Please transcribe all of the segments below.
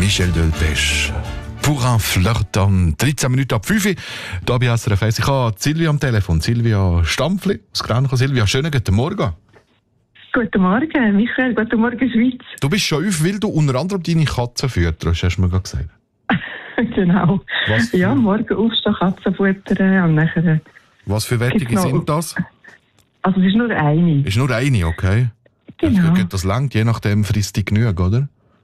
Michel Delpech. Pour un Flirton. 13 Minuten ab 5 Uhr. Hier bei SRF 1. Ich habe Silvia am Telefon. Silvia Stampfli aus Grenchen. Silvia, schönen guten Morgen. Guten Morgen, Michael. Guten Morgen, Schweiz. Du bist schon auf, weil du unter anderem deine Katze fütterst, hast du mir gerade gesagt. Genau. Was Ja, morgen aufstehen, Katzen futtern und nachher... Was für Wettige sind das? Also es ist nur eine. Ist nur eine, okay. Genau. Das langt, je nachdem frisst die genug, oder?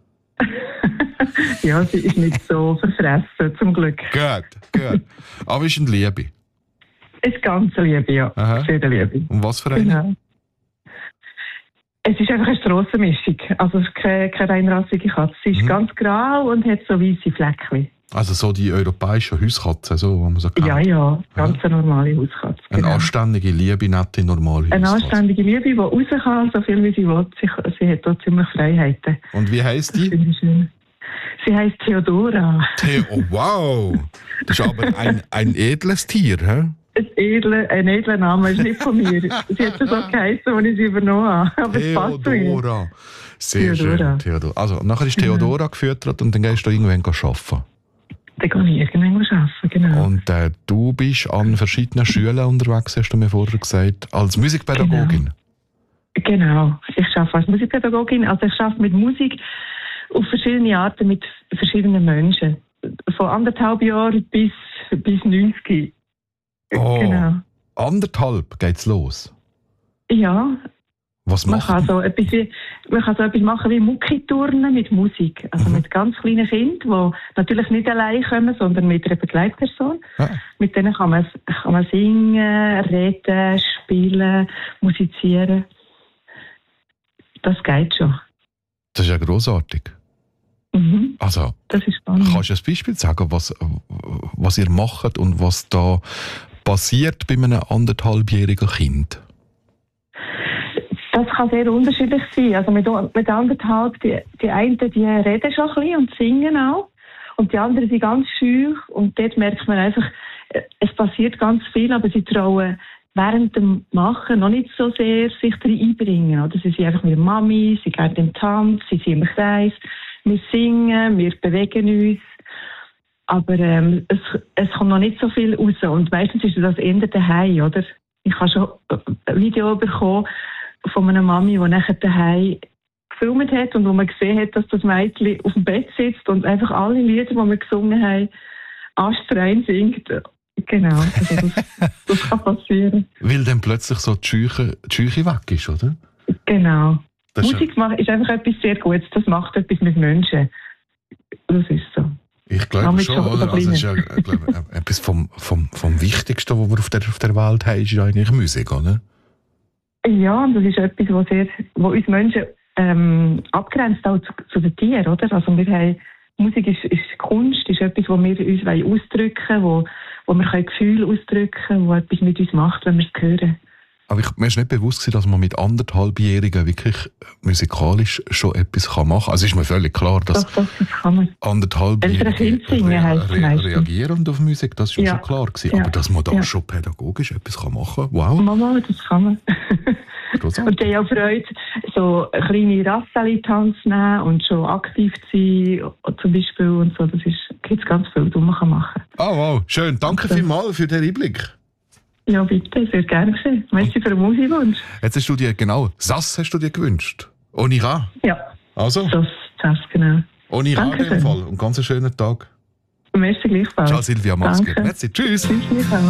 Ja, sie ist nicht so verfressen, zum Glück. Gut. Aber ist eine Liebe. Ist ganz Liebe, ja. Aha. Sehr Liebe. Und was für eine? Genau. Es ist einfach eine Strassenmischung. Also es ist keine reinrassige Katze. Sie ist ganz grau und hat so weisse Fleckchen. Also so die europäischen Hauskatzen, so, wo man so kennt. Ja, ganz eine normale Hauskatze. Eine Genau. anständige, liebe, nette, normale Eine Hauskatze. anständige Liebe, die raus kann, so viel wie sie will. Sie hat da ziemlich Freiheiten. Und wie heisst die? Finde ich schön. Sie heisst Theodora. Oh, wow! Das ist aber ein edles Tier, hä? Ein edler Name ist nicht von mir. Sie hat so geheißen, als ich sie übernommen habe. Aber es passt zu ihr. Theodora. Sehr schön, Theodora. Also, nachher ist Theodora gefüttert und dann gehst du irgendwann arbeiten. Dann gehe ich irgendwann arbeiten, genau. Und du bist an verschiedenen Schulen unterwegs, hast du mir vorher gesagt, als Musikpädagogin. Genau. Ich arbeite als Musikpädagogin. Also ich arbeite mit Musik auf verschiedene Arten mit verschiedenen Menschen. Von 1,5 Jahren bis 90. Oh, Genau. 1,5 geht's los. Ja. Was Man macht kann so etwas machen wie Muckiturnen mit Musik. Also mit ganz kleinen Kindern, die natürlich nicht allein kommen, sondern mit einer Begleitperson. Ja. Mit denen kann man singen, reden, spielen, musizieren. Das geht schon. Das ist ja grossartig. Mhm. Also, Das ist spannend. kannst du ein Beispiel sagen, was ihr macht und was da passiert bei einem 1,5-jährigen Kind? Das kann sehr unterschiedlich sein. Also mit 1,5, die einen die reden schon ein bisschen und singen auch. Und die anderen sind ganz scheu. Und dort merkt man einfach, es passiert ganz viel, aber sie trauen während dem Machen noch nicht so sehr sich einbringen. Oder sie sind einfach mit der Mami, sie gehen im Tanz, sie sind im Kreis, wir singen, wir bewegen uns. Aber es kommt noch nicht so viel raus. Und meistens ist das eher daheim, oder? Ich habe schon ein Video bekommen von einer Mami, die nachher daheim gefilmt hat und wo man gesehen hat, dass das Mädchen auf dem Bett sitzt und einfach alle Lieder, die wir gesungen haben, astrein singt. Genau, also das kann passieren. Weil dann plötzlich so die Scheuche weg ist, oder? Genau. Das Musik ist einfach etwas sehr Gutes. Das macht etwas mit Menschen. Das ist so. Ich glaube schon, oder? Also es ist ja, etwas vom Wichtigsten, was wir auf der Welt haben, ist ja eigentlich Musik, oder? Ja, und das ist etwas, was uns Menschen abgrenzt auch zu den Tieren, oder? Also wir haben, Musik ist Kunst, ist etwas, wo wir uns ausdrücken wollen, wo wir Gefühle ausdrücken können, was etwas mit uns macht, wenn wir es hören. Aber mir ist nicht bewusst, dass man mit 1,5-Jährigen wirklich musikalisch schon etwas machen kann. Also ist mir völlig klar, dass das kann man. 1,5-Jährige reagieren auf Musik, das ist mir schon klar gewesen. Ja. Aber dass man da schon pädagogisch etwas machen kann, wow. Mama, das kann man. Und die haben auch Freude, so kleine Rasseli-Tanz nehmen und schon aktiv sein, zum Beispiel und so. Das gibt es ganz viel, was man machen kann. Oh wow, schön. Danke vielmals für den Einblick. Ja, bitte, sehr gerne geschehen. Merci für den Musikwunsch. Jetzt hast du dir, genau, Sass hast du dir gewünscht. Onira. Ja. Also? Das, genau. Onira in dem Fall. Und ganz einen schönen Tag. Merci gleichfalls. Ciao Silvia, mach's gut. Merci, tschüss. Tschüss, Michael.